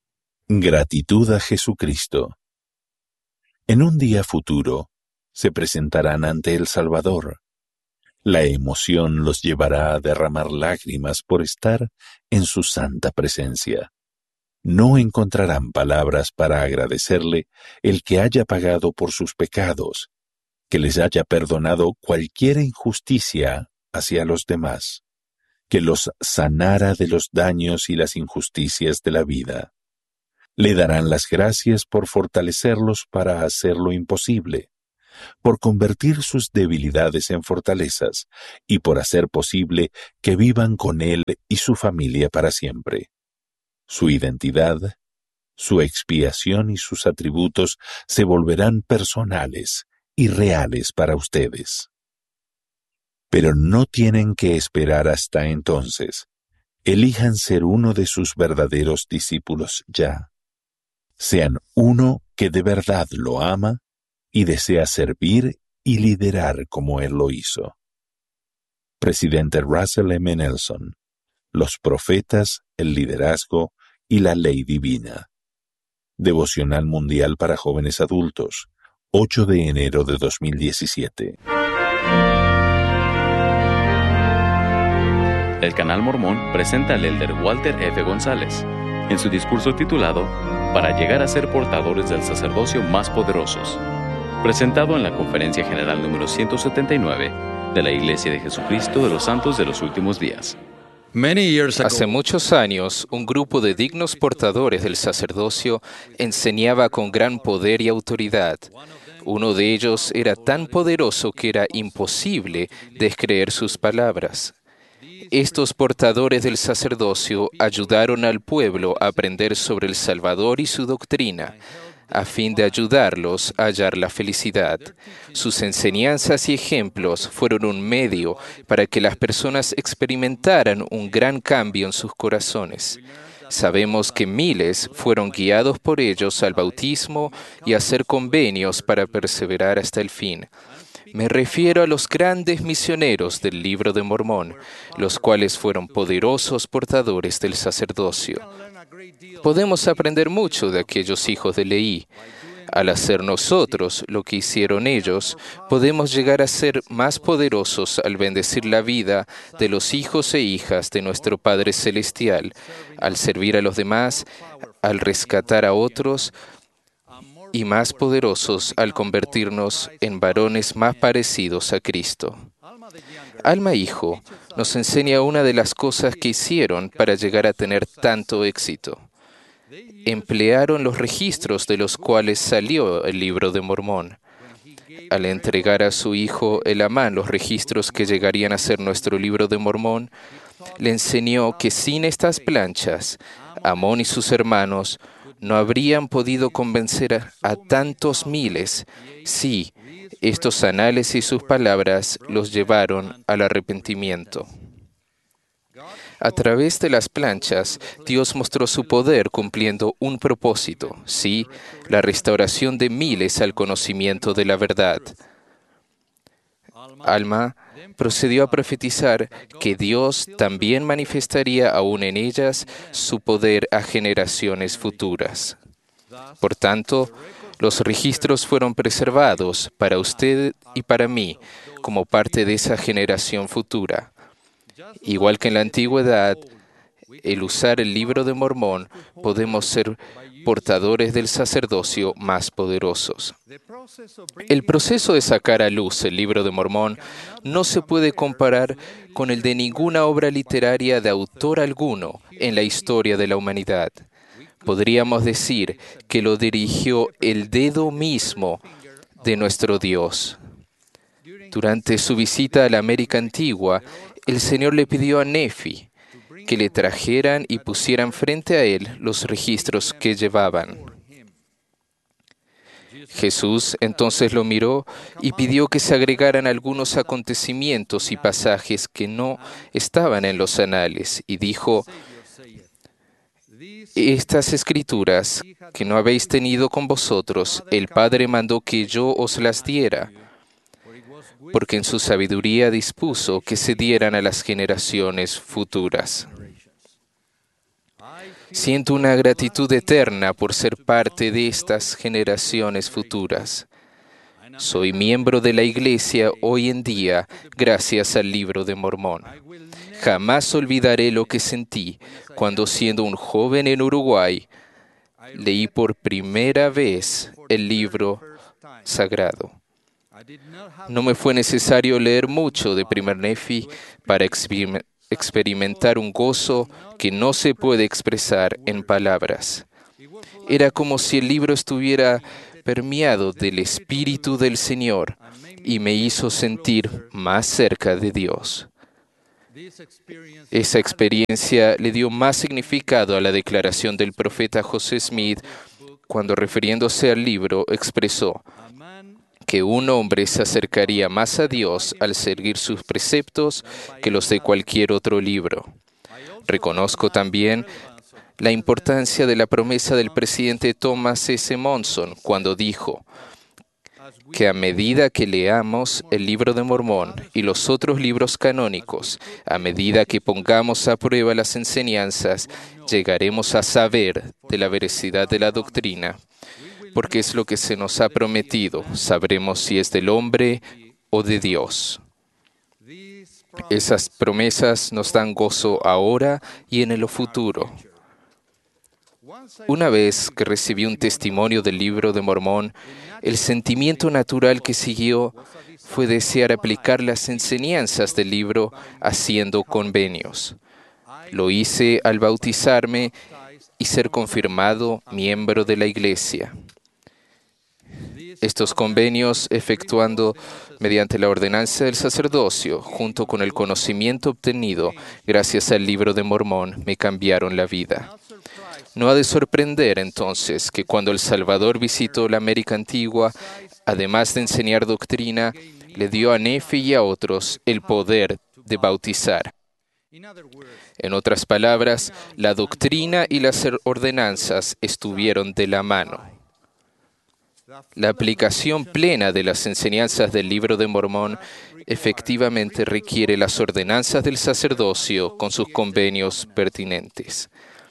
Gratitud a Jesucristo. En un día futuro, se presentarán ante el Salvador. La emoción los llevará a derramar lágrimas por estar en su santa presencia. No encontrarán palabras para agradecerle el que haya pagado por sus pecados, que les haya perdonado cualquier injusticia hacia los demás, que los sanara de los daños y las injusticias de la vida. Le darán las gracias por fortalecerlos para hacer lo imposible, por convertir sus debilidades en fortalezas y por hacer posible que vivan con Él y su familia para siempre. Su identidad, su expiación y sus atributos se volverán personales y reales para ustedes. Pero no tienen que esperar hasta entonces. Elijan ser uno de sus verdaderos discípulos ya. Sean uno que de verdad lo ama y desea servir y liderar como Él lo hizo. Presidente Russell M. Nelson. Los profetas, el liderazgo y la ley divina. Devocional Mundial para Jóvenes Adultos, ocho de enero de dos mil diecisiete.
El Canal Mormón presenta al elder Walter F. González en su discurso titulado Para llegar a ser portadores del sacerdocio más poderosos, presentado en la Conferencia General número ciento setenta y nueve de la Iglesia de Jesucristo de los Santos de los Últimos Días.
Hace muchos años, un grupo de dignos portadores del sacerdocio enseñaba con gran poder y autoridad. Uno de ellos era tan poderoso que era imposible descreer sus palabras. Estos portadores del sacerdocio ayudaron al pueblo a aprender sobre el Salvador y su doctrina, a fin de ayudarlos a hallar la felicidad. Sus enseñanzas y ejemplos fueron un medio para que las personas experimentaran un gran cambio en sus corazones. Sabemos que miles fueron guiados por ellos al bautismo y a hacer convenios para perseverar hasta el fin. Me refiero a los grandes misioneros del Libro de Mormón, los cuales fueron poderosos portadores del sacerdocio. Podemos aprender mucho de aquellos hijos de Leí. Al hacer nosotros lo que hicieron ellos, podemos llegar a ser más poderosos al bendecir la vida de los hijos e hijas de nuestro Padre Celestial, al servir a los demás, al rescatar a otros, y más poderosos al convertirnos en varones más parecidos a Cristo. Alma Hijo nos enseña una de las cosas que hicieron para llegar a tener tanto éxito. Emplearon los registros de los cuales salió el Libro de Mormón. Al entregar a su hijo Elamán los registros que llegarían a ser nuestro Libro de Mormón, le enseñó que sin estas planchas, Amón y sus hermanos no habrían podido convencer a, a tantos miles si estos anales y sus palabras los llevaron al arrepentimiento. A través de las planchas, Dios mostró su poder cumpliendo un propósito, sí, la restauración de miles al conocimiento de la verdad. Alma procedió a profetizar que Dios también manifestaría aún en ellas su poder a generaciones futuras. Por tanto, los registros fueron preservados para usted y para mí como parte de esa generación futura. Igual que en la antigüedad, el usar el Libro de Mormón, podemos ser portadores del sacerdocio más poderosos. El proceso de sacar a luz el Libro de Mormón no se puede comparar con el de ninguna obra literaria de autor alguno en la historia de la humanidad. Podríamos decir que lo dirigió el dedo mismo de nuestro Dios. Durante su visita a la América Antigua, el Señor le pidió a Nefi que le trajeran y pusieran frente a él los registros que llevaban. Jesús entonces lo miró y pidió que se agregaran algunos acontecimientos y pasajes que no estaban en los anales, y dijo: estas escrituras que no habéis tenido con vosotros, el Padre mandó que yo os las diera, porque en su sabiduría dispuso que se dieran a las generaciones futuras. Siento una gratitud eterna por ser parte de estas generaciones futuras. Soy miembro de la Iglesia hoy en día gracias al Libro de Mormón. Jamás olvidaré lo que sentí cuando, siendo un joven en Uruguay, leí por primera vez el libro sagrado. No me fue necesario leer mucho de Primer Nefi para experimentar un gozo que no se puede expresar en palabras. Era como si el libro estuviera permeado del Espíritu del Señor y me hizo sentir más cerca de Dios. Esa experiencia le dio más significado a la declaración del profeta José Smith cuando, refiriéndose al libro, expresó que un hombre se acercaría más a Dios al seguir sus preceptos que los de cualquier otro libro. Reconozco también la importancia de la promesa del presidente Thomas S. Monson cuando dijo que a medida que leamos el Libro de Mormón y los otros libros canónicos, a medida que pongamos a prueba las enseñanzas, llegaremos a saber de la veracidad de la doctrina, porque es lo que se nos ha prometido. Sabremos si es del hombre o de Dios. Esas promesas nos dan gozo ahora y en el futuro. Una vez que recibí un testimonio del Libro de Mormón, el sentimiento natural que siguió fue desear aplicar las enseñanzas del libro haciendo convenios. Lo hice al bautizarme y ser confirmado miembro de la Iglesia. Estos convenios, efectuando mediante la ordenanza del sacerdocio, junto con el conocimiento obtenido gracias al Libro de Mormón, me cambiaron la vida. No ha de sorprender, entonces, que cuando el Salvador visitó la América Antigua, además de enseñar doctrina, le dio a Nefi y a otros el poder de bautizar. En otras palabras, la doctrina y las ordenanzas estuvieron de la mano. La aplicación plena de las enseñanzas del Libro de Mormón efectivamente requiere las ordenanzas del sacerdocio con sus convenios pertinentes.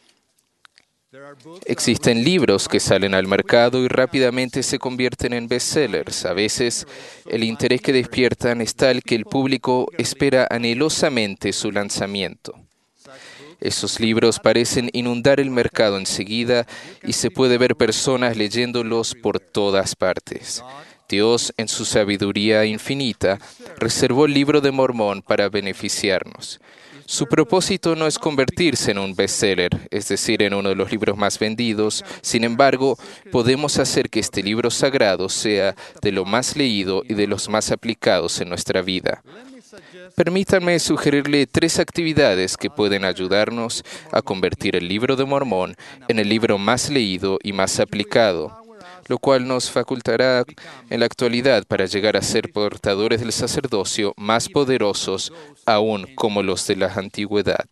Existen libros que salen al mercado y rápidamente se convierten en bestsellers. A veces, el interés que despiertan es tal que el público espera anhelosamente su lanzamiento. Esos libros parecen inundar el mercado enseguida y se puede ver personas leyéndolos por todas partes. Dios, en su sabiduría infinita, reservó el Libro de Mormón para beneficiarnos. Su propósito no es convertirse en un bestseller, es decir, en uno de los libros más vendidos. Sin embargo, podemos hacer que este libro sagrado sea de lo más leído y de los más aplicados en nuestra vida. Permítanme sugerirle tres actividades que pueden ayudarnos a convertir el Libro de Mormón en el libro más leído y más aplicado, lo cual nos facultará en la actualidad para llegar a ser portadores del sacerdocio más poderosos aún como los de la antigüedad.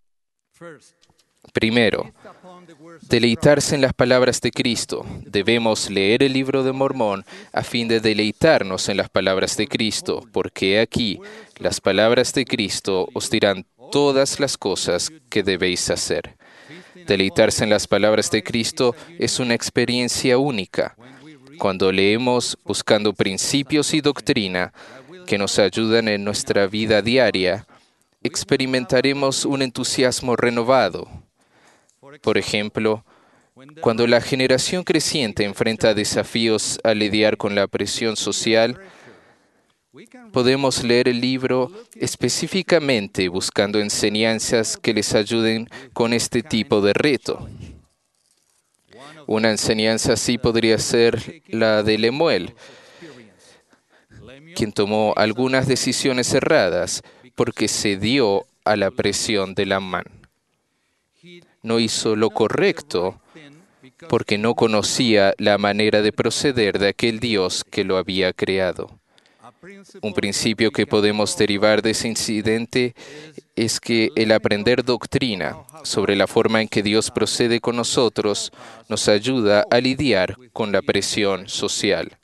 Primero, deleitarse en las palabras de Cristo. Debemos leer el Libro de Mormón a fin de deleitarnos en las palabras de Cristo, porque aquí las palabras de Cristo os dirán todas las cosas que debéis hacer. Deleitarse en las palabras de Cristo es una experiencia única. Cuando leemos buscando principios y doctrina que nos ayudan en nuestra vida diaria, experimentaremos un entusiasmo renovado. Por ejemplo, cuando la generación creciente enfrenta desafíos a lidiar con la presión social, podemos leer el libro específicamente buscando enseñanzas que les ayuden con este tipo de reto. Una enseñanza así podría ser la de Lemuel, quien tomó algunas decisiones erradas porque cedió a la presión de Amán. No hizo lo correcto porque no conocía la manera de proceder de aquel Dios que lo había creado. Un principio que podemos derivar de ese incidente es que el aprender doctrina sobre la forma en que Dios procede con nosotros nos ayuda a lidiar con la presión social.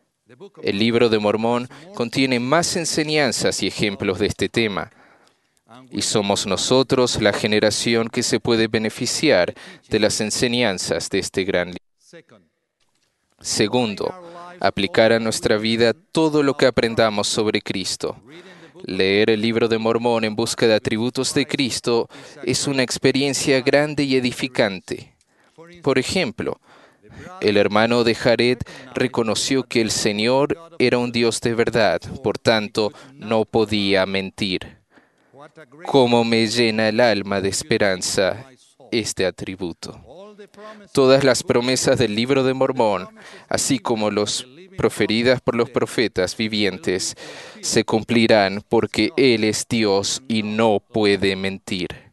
El Libro de Mormón contiene más enseñanzas y ejemplos de este tema. y somos nosotros la generación que se puede beneficiar de las enseñanzas de este gran libro. Segundo, aplicar a nuestra vida todo lo que aprendamos sobre Cristo. Leer el libro de Mormón en busca de atributos de Cristo es una experiencia grande y edificante. Por ejemplo, el hermano de Jared reconoció que el Señor era un Dios de verdad, por tanto, no podía mentir. Cómo me llena el alma de esperanza este atributo. Todas las promesas del libro de Mormón, así como los proferidas por los profetas vivientes, se cumplirán porque Él es Dios y no puede mentir.